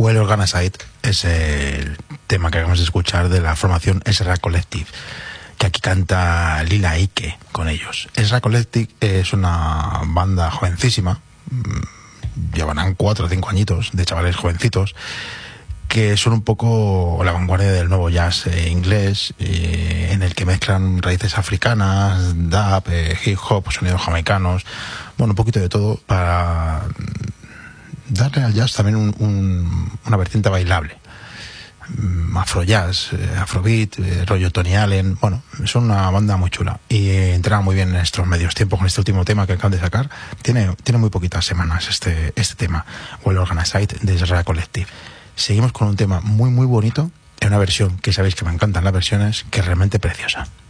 Well Organized es el tema que acabamos de escuchar de la formación Ezra Collective, que aquí canta Lila Ike con ellos. Ezra Collective es una banda jovencísima, llevarán 4 o 5 añitos de chavales jovencitos, que son un poco la vanguardia del nuevo jazz inglés, en el que mezclan raíces africanas, dub, hip hop, sonidos jamaicanos, bueno, un poquito de todo para darle al jazz también una vertiente bailable. Afrojazz, afrobeat, rollo Tony Allen. Bueno, son una banda muy chula y entrenan muy bien en estos medios tiempos con este último tema que acaban de sacar. Tiene muy poquitas semanas este tema, Well Organized, de Ezra Collective. Seguimos con un tema muy muy bonito, en una versión que sabéis que me encantan las versiones, que es realmente preciosa.